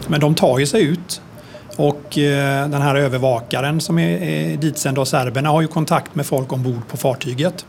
Men de tar ju sig ut. Och den här övervakaren som är ditsänd av serberna har ju kontakt med folk ombord på fartyget.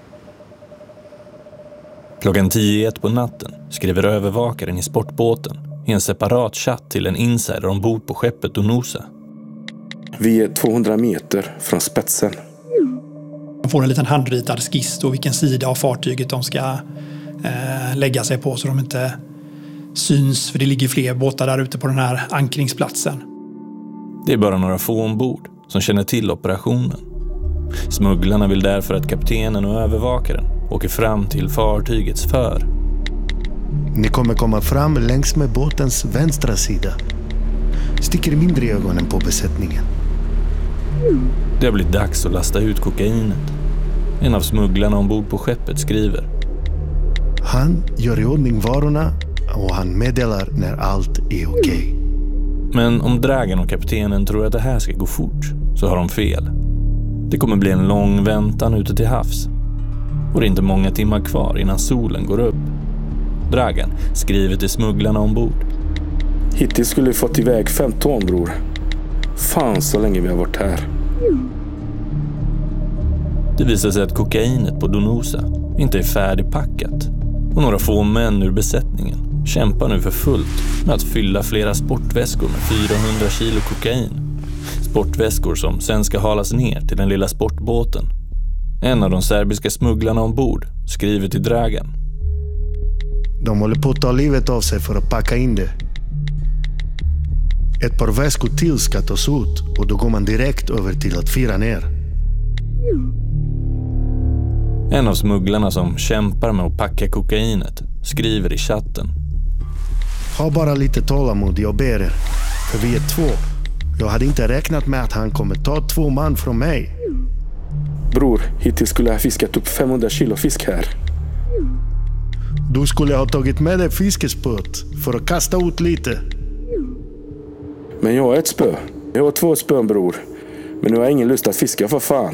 Klockan 10:01 på natten skriver övervakaren i sportbåten i en separat chatt till en insider ombord på skeppet Donosa. Vi är 200 meter från spetsen. De får en liten handritad skiss då vilken sida av fartyget de ska lägga sig på så de inte syns, för det ligger fler båtar där ute på den här ankringsplatsen. Det är bara några få ombord som känner till operationen. Smugglarna vill därför att kaptenen och övervakaren åker fram till fartygets för. Ni kommer komma fram längs med båtens vänstra sida. Sticker mindre i ögonen på besättningen. Det har blivit dags att lasta ut kokainet. En av smugglarna ombord på skeppet skriver: Han gör i ordning varorna och han meddelar när allt är okej. Men om Dragan och kaptenen tror att det här ska gå fort så har de fel. Det kommer bli en lång väntan ute till havs. Och det är inte många timmar kvar innan solen går upp. Dragan skriver till smugglarna ombord: Hittills skulle vi fått iväg 5 ton, bror. Fan så länge vi har varit här. Det visar sig att kokainet på Donosa inte är färdigpackat. Och några få män ur besättningen kämpar nu för fullt med att fylla flera sportväskor med 400 kilo kokain. Sportväskor som sen ska halas ner till den lilla sportbåten. En av de serbiska smugglarna ombord skriver till Dragan: De håller på att ta livet av sig för att packa in det. Ett par väskor till ska tas ut och då går man direkt över till att fira ner. En av smugglarna som kämpar med att packa kokainet skriver i chatten: Ha bara lite tålamod, jag ber er. För vi är 2. Jag hade inte räknat med att han kommer ta 2 man från mig. Bror, hittills skulle jag ha fiskat upp 500 kilo fisk här. Du skulle ha tagit med dig fiskespöt för att kasta ut lite. Men jag har ett spö. Jag har 2 spön, bror. Men nu har jag ingen lust att fiska för fan.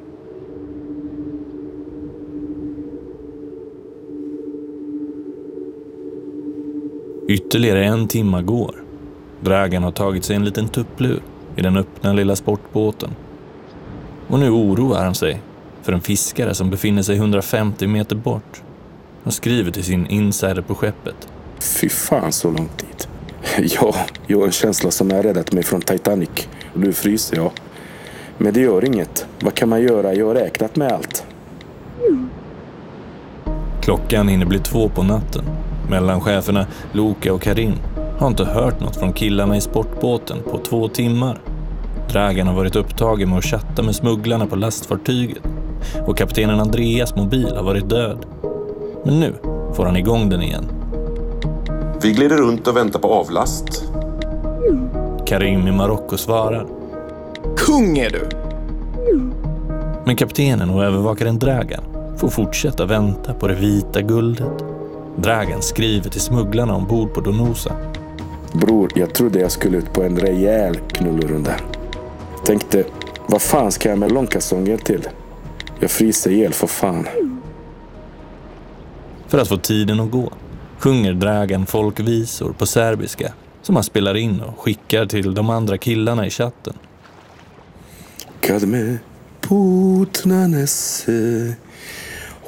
Ytterligare 1 timme går. Dragan har tagit sig en liten tupplur i den öppna lilla sportbåten. Och nu oroar han sig för en fiskare som befinner sig 150 meter bort. Han skriver till sin insider på skeppet: Fy fan så lång tid. Ja, jag har en känsla som har räddat mig från Titanic. Nu fryser jag. Men det gör inget. Vad kan man göra? Jag har räknat med allt. Klockan hinner bli 2 på natten. Mellancheferna Luka och Karin har inte hört något från killarna i sportbåten på 2 timmar. Dragan har varit upptagen med att chatta med smugglarna på lastfartyget. Och kaptenen Andreas mobil har varit död. Men nu får han igång den igen. Vi glider runt och väntar på avlast. Karim i Marocko svarar: Kung är du! Men kaptenen och övervakaren Dragan får fortsätta vänta på det vita guldet. Dragan skriver till smugglarna ombord på Donosa: Bror, jag trodde jag skulle ut på en rejäl knullrunda. Tänkte, vad fan ska jag med långkalsonger till? Jag fryser ihjäl för fan. För att få tiden att gå sjunger Dragan folkvisor på serbiska som han spelar in och skickar till de andra killarna i chatten. Kad me put nanese